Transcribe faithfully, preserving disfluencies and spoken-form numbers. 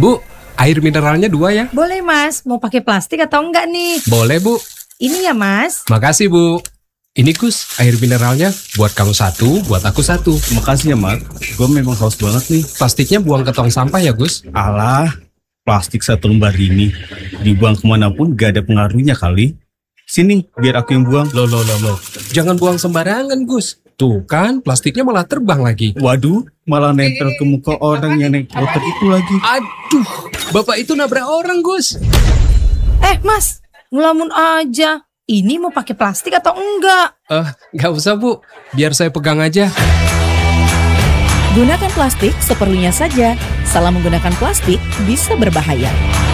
Bu, air mineralnya dua ya? Boleh mas, mau pakai plastik atau enggak nih? Boleh Bu. Ini ya mas. Makasih Bu. Ini Gus, air mineralnya buat kamu satu, buat aku satu. Makasih ya Mat, gue memang haus banget nih. Plastiknya buang ke tong sampah ya Gus. Alah, plastik satu lembar ini dibuang kemanapun gak ada pengaruhnya kali. Sini, biar aku yang buang. Loh, loh, loh, loh. Jangan buang sembarangan Gus. Tuh kan, plastiknya malah terbang lagi. Waduh, malah nempel ke muka orang yang naik motor itu lagi. Aduh, Bapak itu nabrak orang Gus. Eh mas, ngelamun aja. Ini mau pakai plastik atau enggak? Eh, uh, gak usah Bu, biar saya pegang aja. Gunakan plastik seperlunya saja. Salah menggunakan plastik bisa berbahaya.